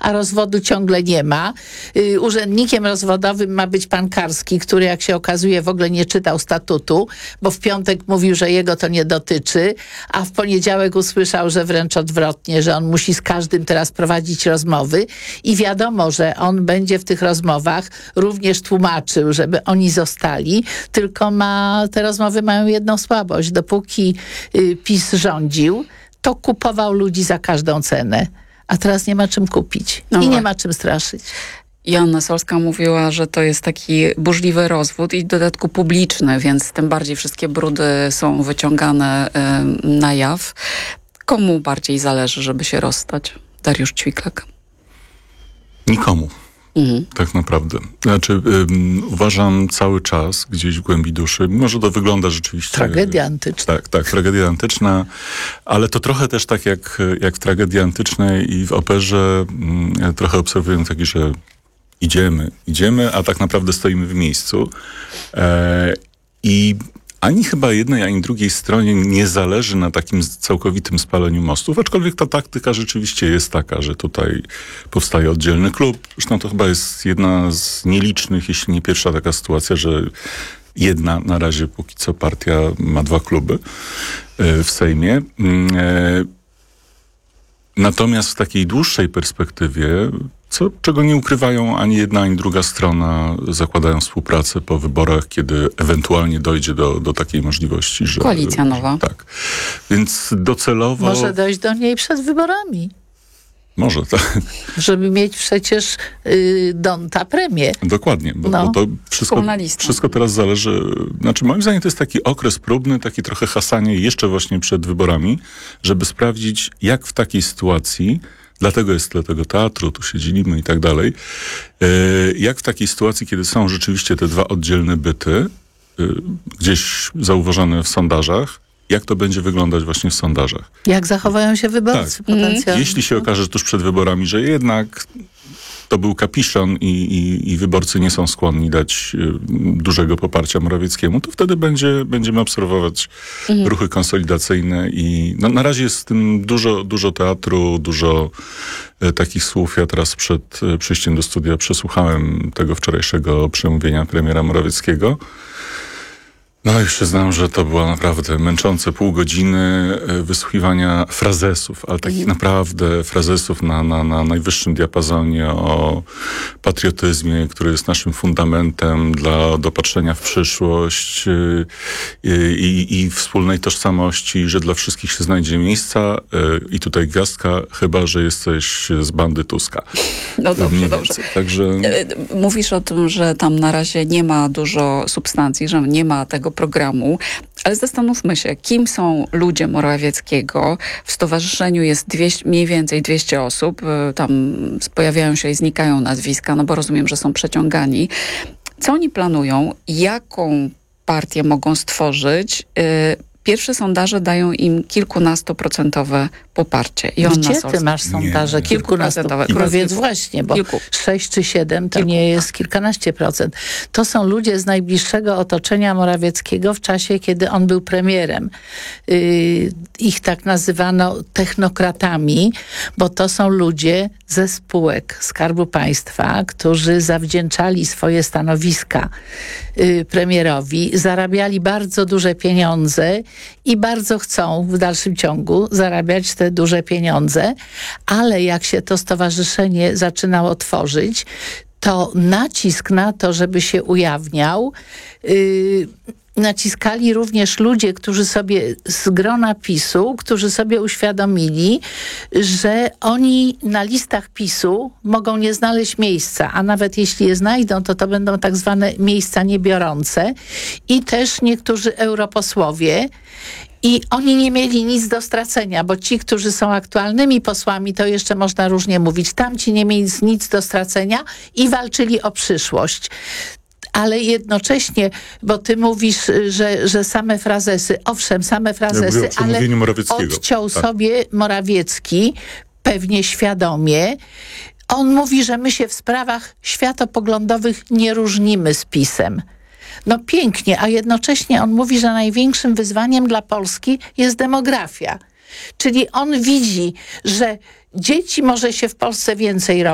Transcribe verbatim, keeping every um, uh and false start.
a rozwodu ciągle nie ma. Y, urzędnikiem rozwodowym ma być pan Karski, który jak się okazuje w ogóle nie czytał statutu, bo w piątek mówił, że jego to nie dotyczy, a w poniedziałek usłyszał, że wręcz odwrotnie, że on musi z każdym teraz prowadzić rozmowy i wiadomo, że on będzie w tych rozmowach również tłumaczył, żeby oni zostali, tylko ma, te rozmowy mają jedną słabość. Dopóki y, PiS rządził, to kupował ludzi za każdą cenę, a teraz nie ma czym kupić no i nie ma czym straszyć. Joanna Solska mówiła, że to jest taki burzliwy rozwód i w dodatku publiczny, więc tym bardziej wszystkie brudy są wyciągane y, na jaw. Komu bardziej zależy, żeby się rozstać? Dariusz Ćwiklak. Nikomu. Mhm. Tak naprawdę. Znaczy, um, uważam cały czas gdzieś w głębi duszy, mimo że to wygląda rzeczywiście... Tragedia antyczna. Tak, tak, tragedia antyczna, ale to trochę też tak jak, jak w tragedii antycznej i w operze um, trochę obserwuję taki, że idziemy, idziemy, a tak naprawdę stoimy w miejscu. E, I ani chyba jednej, ani drugiej stronie nie zależy na takim całkowitym spaleniu mostów, aczkolwiek ta taktyka rzeczywiście jest taka, że tutaj powstaje oddzielny klub. Zresztą to chyba jest jedna z nielicznych, jeśli nie pierwsza taka sytuacja, że jedna na razie póki co partia ma dwa kluby w Sejmie. Natomiast w takiej dłuższej perspektywie, co, czego nie ukrywają ani jedna, ani druga strona, zakładają współpracę po wyborach, kiedy ewentualnie dojdzie do, do takiej możliwości, że... Koalicja nowa. Że, tak. Więc docelowo... Może dojść do niej przed wyborami. Może, tak. Żeby mieć przecież y, Donta premię. Dokładnie, bo, no. bo to wszystko, wszystko teraz zależy... Znaczy moim zdaniem to jest taki okres próbny, taki trochę hasanie jeszcze właśnie przed wyborami, żeby sprawdzić, jak w takiej sytuacji, dlatego jest tyle tego teatru, tu się dzielimy i tak dalej, jak w takiej sytuacji, kiedy są rzeczywiście te dwa oddzielne byty, gdzieś zauważone w sondażach, jak to będzie wyglądać właśnie w sondażach. Jak zachowają się wyborcy tak. potencjalnie. Jeśli się okaże tuż przed wyborami, że jednak to był kapiszon i, i, i wyborcy nie są skłonni dać y, dużego poparcia Morawieckiemu, to wtedy będzie, będziemy obserwować mhm. ruchy konsolidacyjne i no, na razie jest w tym dużo, dużo teatru, dużo y, takich słów. Ja teraz przed y, przyjściem do studia przesłuchałem tego wczorajszego przemówienia premiera Morawieckiego. No i przyznam, że to było naprawdę męczące pół godziny wysłuchiwania frazesów, ale takich mm. naprawdę frazesów na, na, na najwyższym diapazonie o patriotyzmie, który jest naszym fundamentem dla dopatrzenia w przyszłość i, i, i wspólnej tożsamości, że dla wszystkich się znajdzie miejsca i tutaj gwiazdka, chyba że jesteś z bandy Tuska. No dobrze, dobrze. Także... Mówisz o tym, że tam na razie nie ma dużo substancji, że nie ma tego programu, ale zastanówmy się, kim są ludzie Morawieckiego. W stowarzyszeniu jest dwieście, mniej więcej dwieście osób. Tam pojawiają się i znikają nazwiska, no bo rozumiem, że są przeciągani. Co oni planują? Jaką partię mogą stworzyć? Pierwsze sondaże dają im kilkunastoprocentowe poparcie. Joanna Gdzie ty Solska. masz sondaże? Kilkunastoprocentowe. No więc właśnie, bo Kilku. sześć czy siedem to Kilku. nie jest kilkanaście procent. To są ludzie z najbliższego otoczenia Morawieckiego w czasie, kiedy on był premierem. Yy, ich tak nazywano technokratami, bo to są ludzie ze spółek Skarbu Państwa, którzy zawdzięczali swoje stanowiska yy, premierowi, zarabiali bardzo duże pieniądze i bardzo chcą w dalszym ciągu zarabiać te duże pieniądze, ale jak się to stowarzyszenie zaczynało tworzyć, to nacisk na to, żeby się ujawniał, yy, naciskali również ludzie, którzy sobie z grona PiSu, którzy sobie uświadomili, że oni na listach PiSu mogą nie znaleźć miejsca, a nawet jeśli je znajdą, to to będą tak zwane miejsca niebiorące i też niektórzy europosłowie. I oni nie mieli nic do stracenia, bo ci, którzy są aktualnymi posłami, to jeszcze można różnie mówić. Tamci nie mieli nic do stracenia i walczyli o przyszłość. Ale jednocześnie, bo ty mówisz, że, że same frazesy, owszem, same frazesy, ja ale odciął tak. sobie Morawiecki, pewnie świadomie. On mówi, że my się w sprawach światopoglądowych nie różnimy z PiS-em. No pięknie, a jednocześnie on mówi, że największym wyzwaniem dla Polski jest demografia. Czyli on widzi, że dzieci może się w Polsce więcej robić.